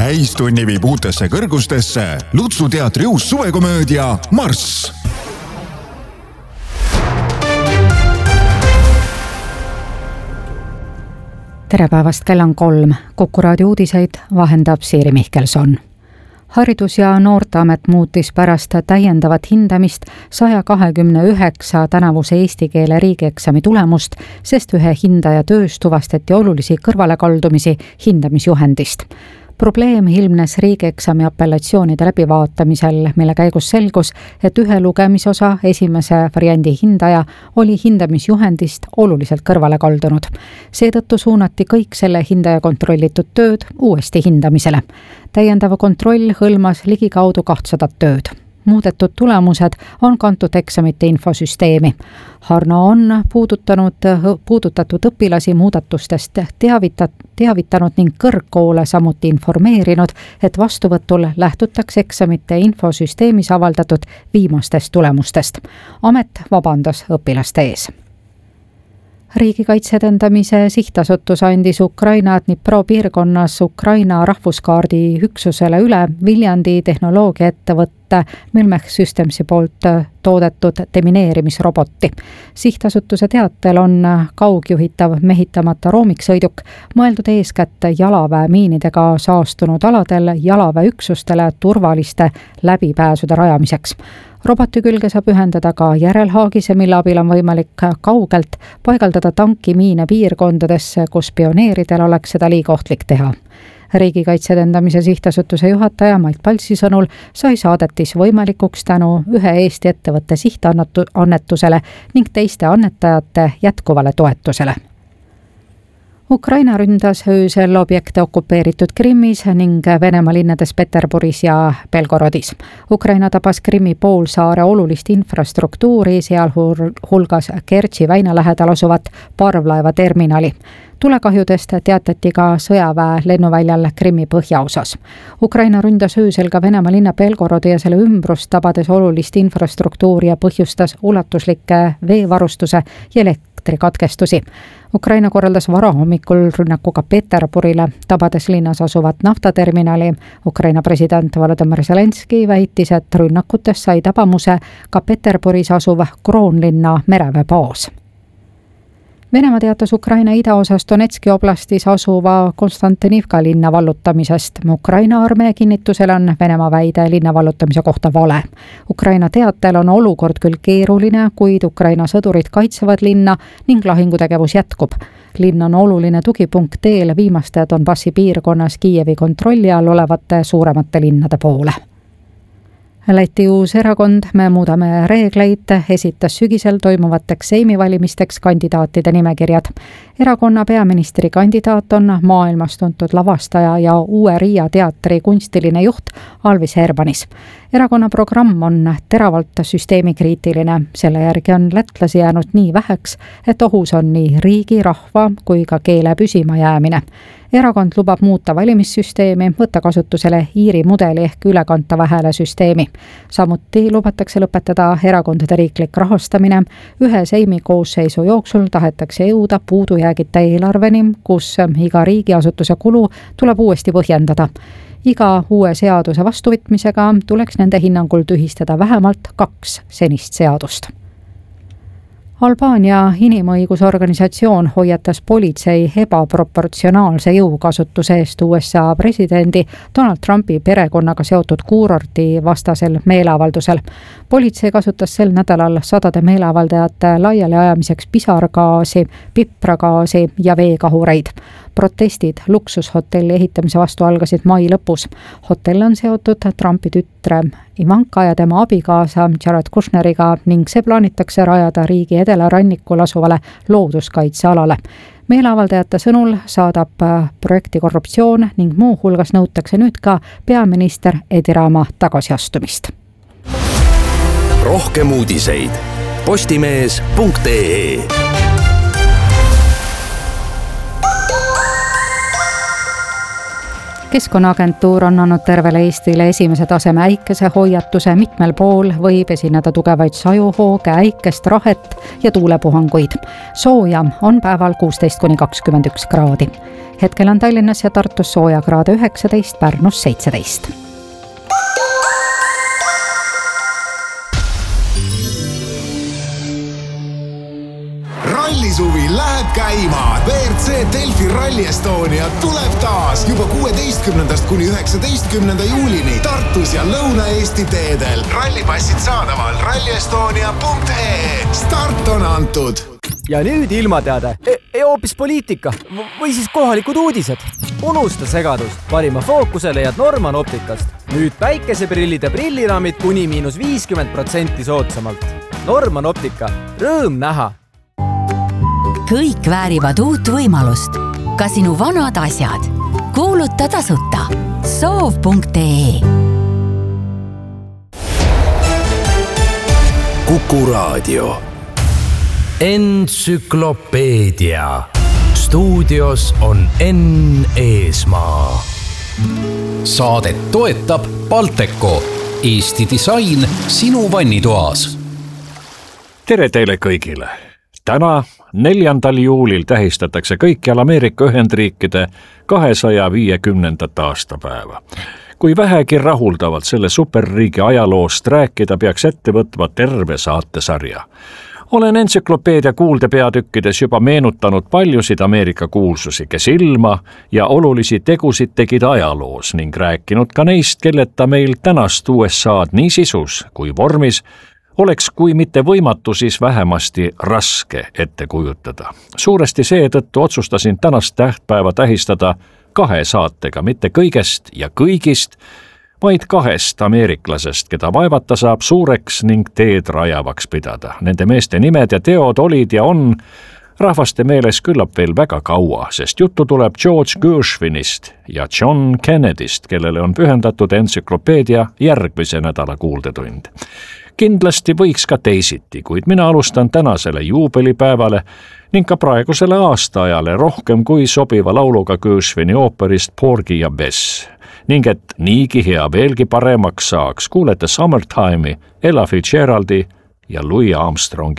täistunni viib uutesse kõrgustesse Lutsu teatri uus suvekomöödia Marss. Tere päevast, kell on 3. Kuku raadio uudiseid vahendab Siiri Mihkelson. Haridus- ja Noorteamet muutis pärast täiendavat hindamist 129 tänavuse eesti keele riigieksami tulemust, sest ühe hindaja töös tuvastati olulisi kõrvalekaldumisi hindamisjuhendist. Probleem ilmnes riigieksami apellatsioonide läbivaatamisel, mille käigus selgus, et ühe lugemisosa esimese variandi hindaja oli hindamisjuhendist oluliselt kõrvale kaldunud. Seetõttu suunati kõik selle hindaja kontrollitud tööd uuesti hindamisele. Täiendav kontroll hõlmas ligikaudu 200 tööd. Muudetud tulemused on kantud eksamite infosüsteemi. Harno on puudutatud õpilasi muudatustest teavitanud ning kõrgkoole samuti informeerinud, et vastuvõtul lähtutakse eksamite infosüsteemis avaldatud viimastest tulemustest. Amet vabandas õpilaste ees. Riigikaitse edendamise sihtasutus andis Ukraina Dnipro piirkonnas Ukraina rahvuskaardi üksusele üle Viljandi tehnoloogiaettevõtte Milmech Systemsi poolt toodetud demineerimisroboti. Sihtasutuse teatel on kaugjuhitav mehitamata roomiksõiduk mõeldud eeskätt jalaväe miinidega saastunud aladel jalaväeüksustele turvaliste läbipääsude rajamiseks. Roboti külge saab ühendada ka järelhaagise, mille abil on võimalik kaugelt paigaldada tankimiine piirkondadesse, kus pioneeridel oleks seda liiga ohtlik teha. Riigikaitse edendamise sihtasutuse juhataja Mait Paltsi sõnul sai saadetis võimalikuks tänu ühe Eesti ettevõtte sihtannetusele ning teiste annetajate jätkuvale toetusele. Ukraina ründas öösel objekte okupeeritud Krimmis ning Venemaa linnades Peterburis ja Belgorodis. Ukraina tabas Krimmi poolsaare olulist infrastruktuuri, sealhulgas Kertši väina lähedal asuvat parvlaevaterminali. Tulekahjudest teatati ka sõjaväe lennuväljal Krimmi põhjaosas. Ukraina ründas öösel ka Venemaa linna Belgorodi ja selle ümbrust, tabades olulist infrastruktuuri ja põhjustas ulatuslikke veevarustuse ja elektrikatkestusi. Ukraina korraldas varahommikul rünnaku ka Peterburile, tabades linnas asuvat naftaterminali. Ukraina president Volodymyr Zelenski väitis, et rünnakutest sai tabamuse ka Peterburis asuv Kroonlinna mereväebaas. Venemaa teatas Ukraina idaosas Donetski oblastis asuva Konstantinivka linna vallutamisest. Ukraina armee kinnitusel on Venemaa väide linna vallutamise kohta vale. Ukraina teatel on olukord küll keeruline, kuid Ukraina sõdurid kaitsevad linna ning lahingutegevus jätkub. Linn on oluline tugipunkt teel viimaste Donbassi piirkonnas Kiievi kontrolli all olevate suuremate linnade poole. Läti uus erakond Me muudame reegleid esitas sügisel toimuvateks seimivalimisteks kandidaatide nimekirjad. Erakonna peaministri kandidaat on maailmas tuntud lavastaja ja Uue Riia teatri kunstiline juht Alvis Hermanis. Erakonna programm on teravalt süsteemikriitiline. Selle järgi on lätlasi jäänud nii väheks, et ohus on nii riigi, rahva kui ka keele püsima jäämine. Erakond lubab muuta valimissüsteemi, võtta kasutusele Iiri mudeli ehk ülekantava hääle süsteemi. Samuti lubatakse lõpetada erakondade riiklik rahastamine. Ühe seimi koosseisu jooksul tahetakse jõuda puudujäägita eelarveni, kus iga riigiasutuse kulu tuleb uuesti põhjendada. Iga uue seaduse vastuvõtmisega tuleks nende hinnangul tühistada vähemalt 2 senist seadust. Albaania inimõigusorganisatsioon hoiatas politsei ebaproportsionaalse jõukasutuse eest USA presidendi Donald Trumpi perekonnaga seotud kuurorti vastasel meeleavaldusel. Politsei kasutas sel nädalal sadade meeleavaldajate laiali ajamiseks pisargaasi, pipragaasi ja veekahureid. Protestid luksushotelli ehitamise vastu algasid mai lõpus. Hotell on seotud Trumpi tütre Ivanka ja tema abikaasa Jared Kushneriga ning see plaanitakse rajada riigi edelarannikul asuvale looduskaitsealale. Meeleavaldajate sõnul saadab projekti korruptsioon ning muu hulgas nõutakse nüüd ka peaminister Edi Rama tagasiastumist. Rohkem uudiseid postimees.ee. Keskkonnaagentuur on andnud tervele Eestile esimese taseme äikesehoiatuse, mitmel pool võib esineda tugevaid sajuhooge, äikest, rahet ja tuulepuhanguid. Sooja on päeval 16–21 kraadi. Hetkel on Tallinnas ja Tartus sooja kraade 19, Pärnus 17. Rallisuvi läheb käima. WRC Delfi Rally Estonia tuleb taas juba 16–19 juulini Tartus ja Lõuna-Eesti teedel. Rallipassid saadaval rallyestonia.ee. Start on antud. Ja nüüd ilmateade. Hoopis poliitika või siis kohalikud uudised. Unusta segadus. Parima fookuse leiad Norman Optikast. Nüüd päikeseprillide prilliraamid kuni –50% soodsamalt. Norman Optika. Rõõm näha. Kõik väärivad uut võimalust. Ka sinu vanad asjad. Kuuluta tasuta. Soov.ee. Kuku Raadio. Entsüklopeedia. Stuudios on Enn Eesmaa. Saadet toetab Balteco. Eesti disain sinu vannitoas. Tere teile kõigile. Täna 4. juulil tähistatakse kõikjal Ameerika Ühendriikide 250. aastapäeva. Kui vähegi rahuldavalt selle superriigi ajaloost rääkida, peaks ette võtma terve saatesarja. Olen entsüklopeedia kuuldepeatükkides juba meenutanud paljusid Ameerika kuulsusi, kes ilma ja olulisi tegusid tegid ajaloos ning rääkinud ka neist, kelleta meil tänast USA'd nii sisus kui vormis oleks kui mitte võimatu, siis vähemasti raske ette kujutada. Suuresti seetõttu otsustasin tänast tähtpäeva tähistada 2 saatega, mitte kõigest ja kõigist, vaid 2 ameeriklasest, keda vaevata saab suureks ning teed rajavaks pidada. Nende meeste nimed ja teod olid ja on rahvaste meeles küllap veel väga kaua, sest juttu tuleb George Gershwinist ja John Kennedyst, kellele on pühendatud entsüklopeedia järgmise nädala kuuldetund. Kindlasti võiks ka teisiti, kuid mina alustan tänasele juubelipäevale ning ka praegusele aastaajale rohkem kui sobiva lauluga Gershwini ooperist Porgy ja Bess. Ning et niigi hea veelgi paremaks saaks, kuulete Summertime'i, Ella Fitzgeraldi ja Louis Armstrongi